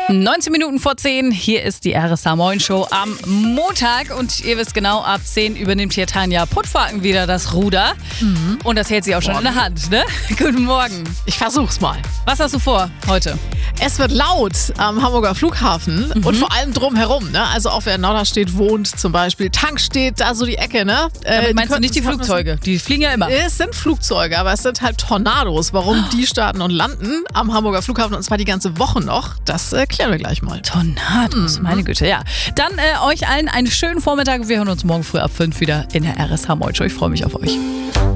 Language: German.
19 Minuten vor 10, hier ist die RSH Moin Show am Montag und ihr wisst genau, ab 10 übernimmt hier Tanja Puttfaken wieder das Ruder und das hält sie auch schon in der Hand, ne? Guten Morgen. Ich versuch's mal. Was hast du vor heute? Es wird laut am Hamburger Flughafen und vor allem drumherum, ne? Also auch wer in Norderstedt wohnt zum Beispiel, Tankstedt, da so die Ecke, ne? Damit meinst du nicht die Flugzeuge? Die fliegen ja immer. Es sind Flugzeuge, aber es sind halt Tornados. Warum die starten und landen am Hamburger Flughafen und zwar die ganze Woche noch, das klären wir gleich mal. Tornados, meine Güte, ja. Dann euch allen einen schönen Vormittag. Wir hören uns morgen früh ab 5 wieder in der RSH Moin Show. Ich freue mich auf euch.